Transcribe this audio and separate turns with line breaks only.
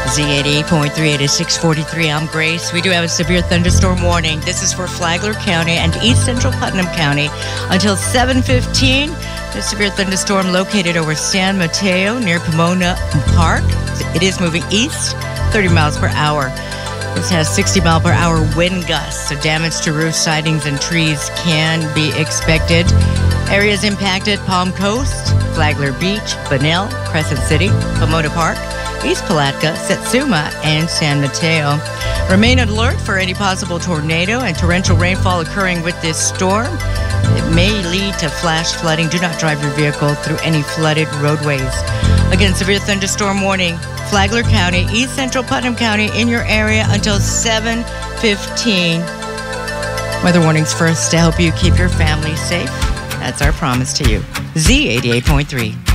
Z88.3, it is 6:43. I'm Grace. We do have a severe thunderstorm warning. This is for Flagler County and East Central Putnam County until 7:15. The severe thunderstorm located over San Mateo near Pomona Park. It is moving east, 30 miles per hour. This has 60 mile per hour wind gusts, so damage to roof sidings and trees can be expected. Areas impacted: Palm Coast, Flagler Beach, Bunnell, Crescent City, Pomona Park, East Palatka, Satsuma, and San Mateo. Remain alert for any possible tornado and torrential rainfall occurring with this storm. It may lead to flash flooding. Do not drive your vehicle through any flooded roadways. Again, severe thunderstorm warning. Flagler County, East Central Putnam County in your area until 7:15. Weather warnings first to help you keep your family safe. That's our promise to you. Z88.3.